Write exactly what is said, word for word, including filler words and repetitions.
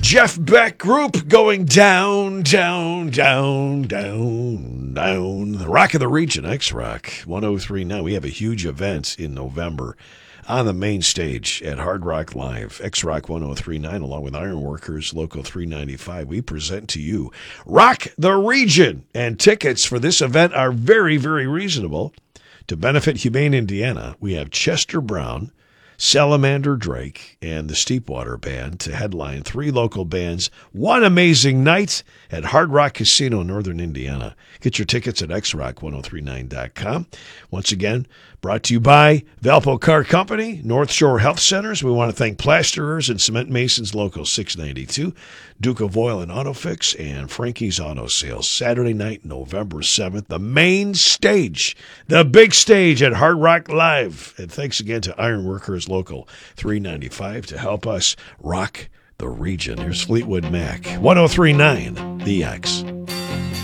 Jeff Beck Group going down, down, down, down, down. The Rock of the Region, X-Rock, one oh three point nine. We have a huge event in November on the main stage at Hard Rock Live. X-Rock one oh three point nine, along with Ironworkers, Local three ninety-five. We present to you Rock the Region. And tickets for this event are very, very reasonable. To benefit Humane Indiana, we have Chester Brown, Salamander Drake, and the Steepwater Band to headline three local bands, one amazing night at Hard Rock Casino, Northern Indiana. Get your tickets at x rock ten thirty-nine dot com. Once again, brought to you by Valpo Car Company, North Shore Health Centers. We want to thank Plasterers and Cement Masons Local six ninety-two, Duke of Oil and Auto Fix, and Frankie's Auto Sales. Saturday night, November seventh, the main stage, the big stage at Hard Rock Live. And thanks again to Ironworkers Local three ninety-five to help us rock the region. Here's Fleetwood Mac, one oh three point nine, The X.